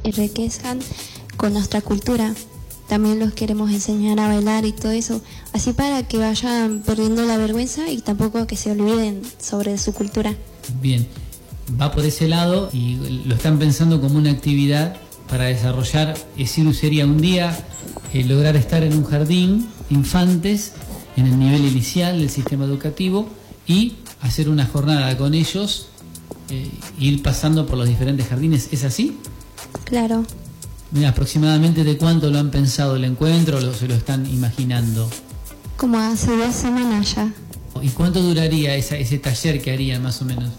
enriquezcan con nuestra cultura. También los queremos enseñar a bailar y todo eso, así para que vayan perdiendo la vergüenza y tampoco que se olviden sobre su cultura. Bien, va por ese lado y lo están pensando como una actividad para desarrollar. Sería un día lograr estar en un jardín de infantes en el nivel inicial del sistema educativo y hacer una jornada con ellos, ir pasando por los diferentes jardines. ¿Es así? Claro. Mira, aproximadamente ¿de cuánto lo han pensado el encuentro o se lo están imaginando? Como hace 2 semanas ya. ¿Y cuánto duraría ese taller que harían más o menos?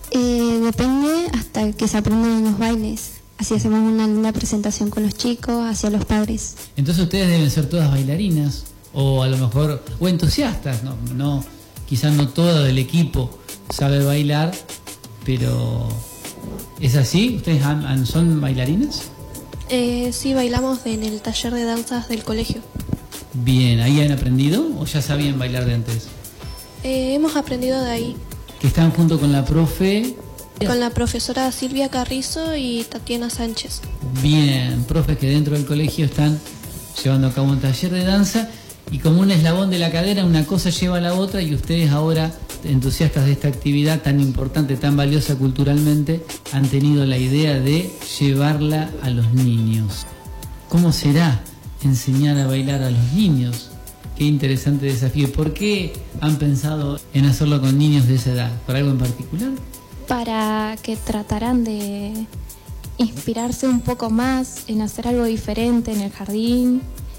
Depende hasta que se aprendan los bailes. Así hacemos una linda presentación con los chicos, hacia los padres. Entonces ustedes deben ser todas bailarinas o a lo mejor o entusiastas, no, quizás no todo el equipo sabe bailar, pero ¿es así? ¿Ustedes son bailarinas? Sí, bailamos en el taller de danzas del colegio. Bien, ¿ahí han aprendido o ya sabían bailar de antes? Hemos aprendido de ahí. Que están junto con la profe... Con la profesora Silvia Carrizo y Tatiana Sánchez. Bien, profes que dentro del colegio están llevando a cabo un taller de danza y como un eslabón de la cadena, una cosa lleva a la otra y ustedes ahora, entusiastas de esta actividad tan importante, tan valiosa culturalmente, han tenido la idea de llevarla a los niños. ¿Cómo será enseñar a bailar a los niños? Qué interesante desafío. ¿Por qué han pensado en hacerlo con niños de esa edad? ¿Por algo en particular? Para que trataran de inspirarse un poco más en hacer algo diferente en el jardín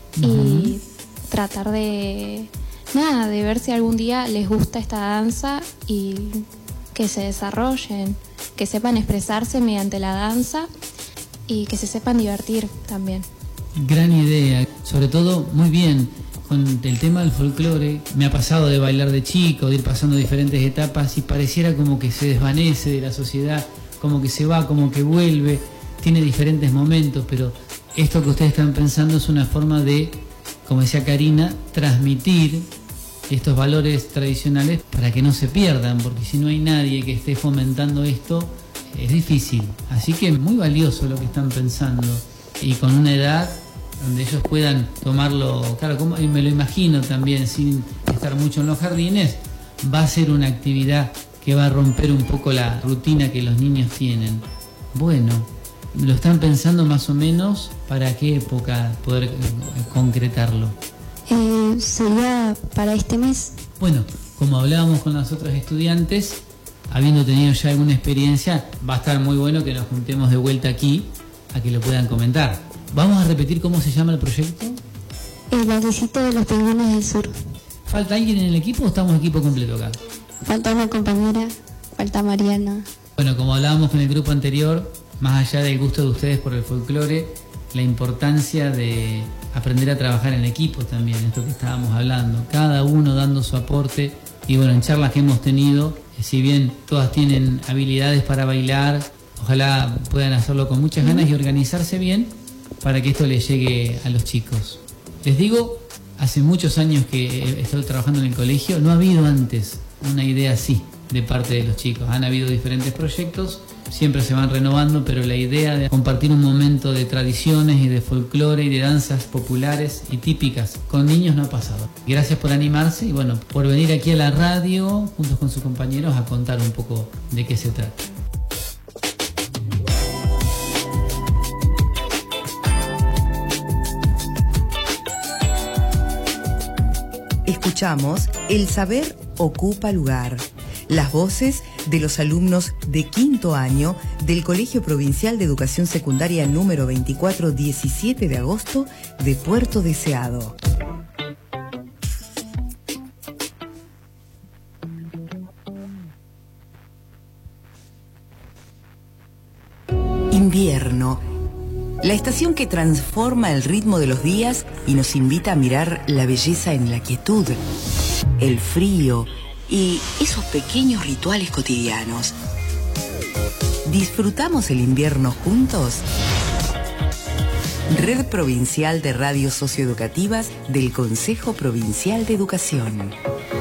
y tratar de ver si algún día les gusta esta danza y que se desarrollen, que sepan expresarse mediante la danza y que se sepan divertir también. Gran idea, sobre todo muy bien. Con el tema del folclore, me ha pasado de bailar de chico, de ir pasando diferentes etapas y pareciera como que se desvanece de la sociedad, como que se va, como que vuelve, tiene diferentes momentos, pero esto que ustedes están pensando es una forma de, como decía Karina, transmitir estos valores tradicionales para que no se pierdan, porque si no hay nadie que esté fomentando esto, es difícil. Así que muy valioso lo que están pensando y con una edad donde ellos puedan tomarlo, claro, como me lo imagino también, sin estar mucho en los jardines, va a ser una actividad que va a romper un poco la rutina que los niños tienen. Bueno, ¿lo están pensando más o menos para qué época poder concretarlo? Sería para este mes. Bueno, como hablábamos con las otras estudiantes, habiendo tenido ya alguna experiencia, va a estar muy bueno que nos juntemos de vuelta aquí a que lo puedan comentar. ¿Vamos a repetir cómo se llama el proyecto? El bailecito de los pingüinos del sur. ¿Falta alguien en el equipo o estamos equipo completo acá? Falta una compañera, falta Mariana. Bueno, como hablábamos con el grupo anterior, más allá del gusto de ustedes por el folclore, la importancia de aprender a trabajar en equipo también, esto que estábamos hablando, cada uno dando su aporte. Y bueno, en charlas que hemos tenido, si bien todas tienen habilidades para bailar, ojalá puedan hacerlo con muchas ganas y organizarse bien para que esto les llegue a los chicos. Les digo, hace muchos años que he estado trabajando en el colegio, no ha habido antes una idea así de parte de los chicos. Han habido diferentes proyectos, siempre se van renovando, pero la idea de compartir un momento de tradiciones y de folclore y de danzas populares y típicas con niños no ha pasado. Gracias por animarse y bueno, por venir aquí a la radio juntos con sus compañeros a contar un poco de qué se trata. Escuchamos El Saber Ocupa Lugar. Las voces de los alumnos de quinto año del Colegio Provincial de Educación Secundaria número 24, 17 de agosto de Puerto Deseado. Invierno. La estación que transforma el ritmo de los días y nos invita a mirar la belleza en la quietud, el frío y esos pequeños rituales cotidianos. ¿Disfrutamos el invierno juntos? Red Provincial de Radios Socioeducativas del Consejo Provincial de Educación.